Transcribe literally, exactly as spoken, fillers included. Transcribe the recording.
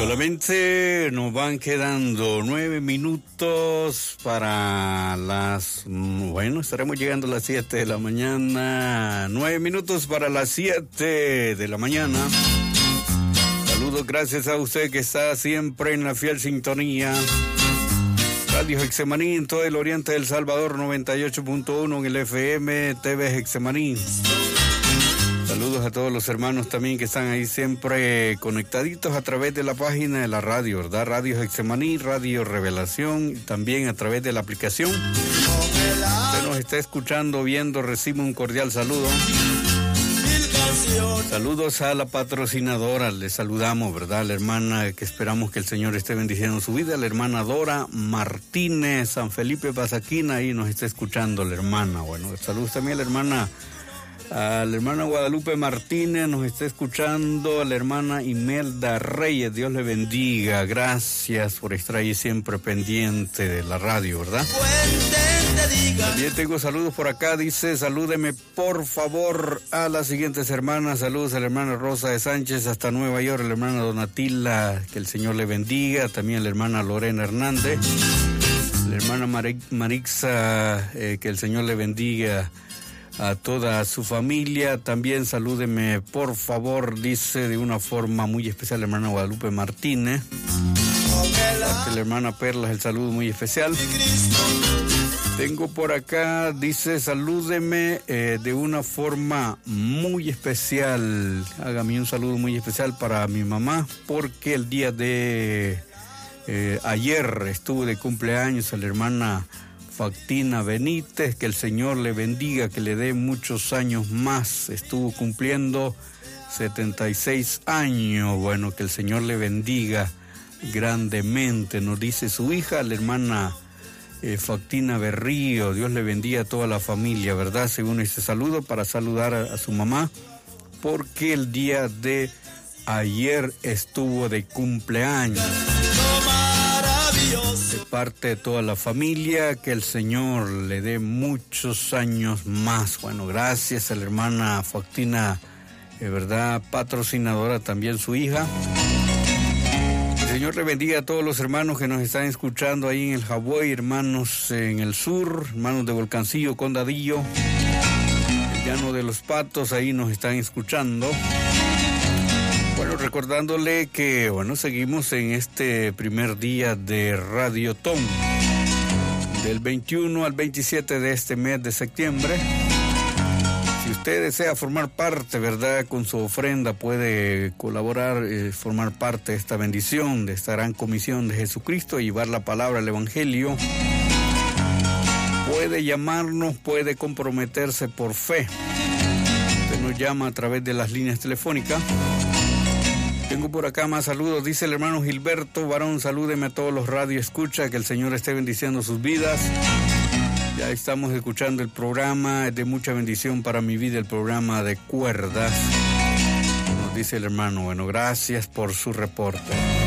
Solamente nos van quedando nueve minutos para las... Bueno, estaremos llegando a las siete de la mañana. Nueve minutos para las siete de la mañana. Saludos, gracias a usted que está siempre en la fiel sintonía. Radio Getsemaní en todo el oriente del Salvador, noventa y ocho punto uno en el F M, T V Getsemaní. Saludos a todos los hermanos también que están ahí siempre conectaditos a través de la página de la radio, ¿verdad? Radio Getsemaní, Radio Revelación, y también a través de la aplicación. Usted nos está escuchando, viendo, recibe un cordial saludo. Saludos a la patrocinadora, le saludamos, ¿verdad? La hermana que esperamos que el Señor esté bendiciendo su vida, la hermana Dora Martínez, San Felipe Pasaquina, ahí nos está escuchando la hermana. Bueno, saludos también a la hermana... A la hermana Guadalupe Martínez nos está escuchando, a la hermana Imelda Reyes, Dios le bendiga, gracias por estar ahí siempre pendiente de la radio, ¿verdad? También tengo saludos por acá, dice, salúdeme por favor a las siguientes hermanas, saludos a la hermana Rosa de Sánchez hasta Nueva York, a la hermana Donatila, que el Señor le bendiga, también a la hermana Lorena Hernández, la hermana Mar- Marixa, eh, que el Señor le bendiga. A toda su familia, también salúdeme por favor, dice de una forma muy especial la hermana Guadalupe Martínez. A la hermana Perla el saludo muy especial. Tengo por acá, dice salúdeme eh, de una forma muy especial. Hágame un saludo muy especial para mi mamá, porque el día de eh, ayer estuvo de cumpleaños a la hermana Factina Benítez, que el Señor le bendiga, que le dé muchos años más. Estuvo cumpliendo setenta y seis años. Bueno, que el Señor le bendiga grandemente, nos dice su hija, la hermana eh, Factina Berrío. Dios le bendiga a toda la familia, ¿verdad? Según este saludo, para saludar a, a su mamá, porque el día de ayer estuvo de cumpleaños. De parte de toda la familia, que el Señor le dé muchos años más. Bueno, gracias a la hermana Factina, de verdad, patrocinadora también su hija. El Señor le bendiga a todos los hermanos que nos están escuchando ahí en el Hawái, hermanos en el sur, hermanos de Volcancillo, Condadillo, el Llano de los Patos, ahí nos están escuchando. Bueno, recordándole que, bueno, seguimos en este primer día de Radiotón, del veintiuno al veintisiete de este mes de septiembre. Si usted desea formar parte, ¿verdad?, con su ofrenda, puede colaborar, eh, formar parte de esta bendición, de esta gran comisión de Jesucristo, llevar la palabra al Evangelio. Puede llamarnos, puede comprometerse por fe. Usted nos llama a través de las líneas telefónicas. Tengo por acá más saludos, dice el hermano Gilberto Barón, salúdeme a todos los radio escucha, que el Señor esté bendiciendo sus vidas. Ya estamos escuchando el programa, es de mucha bendición para mi vida el programa de cuerdas, nos dice el hermano. Bueno, gracias por su reporte.